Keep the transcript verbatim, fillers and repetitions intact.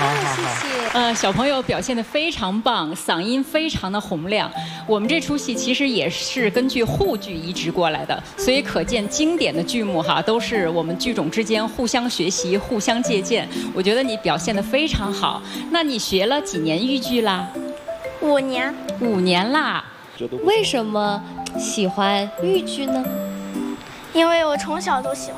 好好好。 谢谢。 呃，小朋友表现得非常棒，嗓音非常的洪亮。我们这出戏其实也是根据沪剧移植过来的，所以可见经典的剧目哈，都是我们剧种之间互相学习、互相借鉴。我觉得你表现得非常好。那你学了几年豫剧啦？ 五年。 五年啦。 为什么喜欢豫剧呢？ 因为我从小都喜欢。